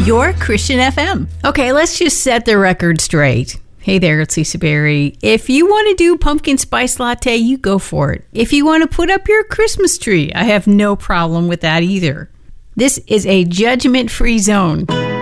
your Christian FM. Okay, let's just set the record straight. Hey there, it's Lisa Berry. If you want to do pumpkin spice latte, you go for it. If you want to put up your Christmas tree, I have no problem with that either. This is a judgment-free zone.